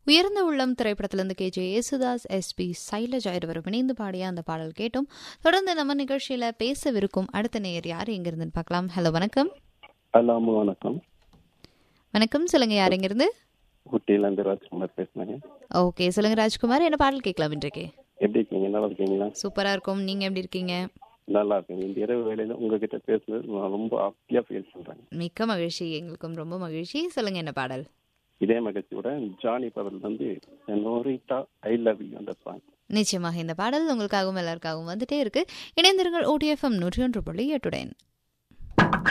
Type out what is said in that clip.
உயர்ந்த உள்ளம் திரைப்படத்திலிருந்து K J Yesudas, SP Shailaja இருவரும் இணைந்து பாடிய அந்த பாடல் கேட்டோம். தொடர்ந்து நம்ம நிகழ்ச்சியில பேசவிருக்கும் அடுத்த நேயர் யார் எங்கிருந்துன்னு பார்க்கலாம். ஹலோ, வணக்கம். ஹலோ, வணக்கம். வணக்கம், சொல்லுங்க, யார் எங்கிருந்து? ஊட்டியிலேருந்து ராஜ்குமார் பேசுனேங்க. ஓகே, சொல்லுங்க ராஜ்குமார், என்ன பாடல் கேட்கலாம் இன்றைக்கு? எப்படி இருக்கீங்க? நல்லா இருக்கீங்களா? சூப்பரா இருக்கும். நீங்க எப்படி இருக்கீங்க? நல்லா இருக்கீங்க. இந்த இரவு வேலையில உங்ககிட்ட பேசுனது நான் ரொம்ப ஹாப்பியா ஃபீல் பண்றேன். மிக்க மகிழ்ச்சி, எங்களுக்கும் ரொம்ப மகிழ்ச்சி. சொல்லுங்க, என்ன பாடல்? இதே மகிழ்ச்சியோட ஜானி படத்துல வந்து நோரிட்டா ஐ லவ் யூ அந்த சாங். நிச்சயமாக இந்த பாடல் உங்களுக்காகவும் எல்லாருக்காகவும் வந்துட்டே இருக்கு. இணைந்திருங்கள் OTFM 101.8.